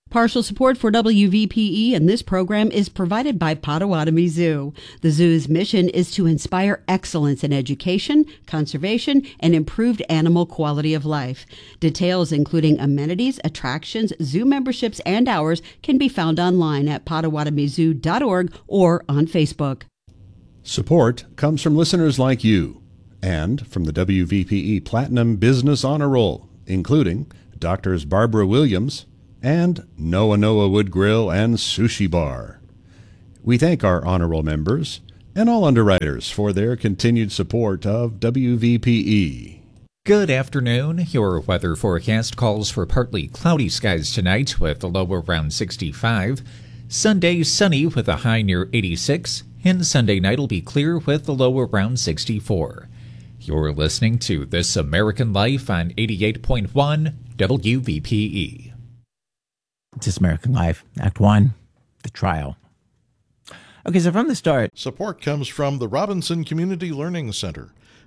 Partial support for WVPE and this program is provided by Potawatomi Zoo. The zoo's mission is to inspire excellence in education, conservation, and improved animal quality of life. Details including amenities, attractions, zoo memberships, and hours can be found online at PotawatomiZoo.org or on Facebook. Support comes from listeners like you and from the WVPE Platinum Business Honor Roll, including Drs. Barbara Williams and Noa Wood Grill and Sushi Bar. We thank our honor roll members and all underwriters for their continued support of WVPE. Good afternoon. Your weather forecast calls for partly cloudy skies tonight with a low around 65. Sunday sunny with a high near 86, and Sunday night will be clear with a low around 64. You're listening to This American Life on 88.1 WVPE. This American Life, Act 1, The Trial. Okay, so from the start... Support comes from the Robinson Community Learning Center,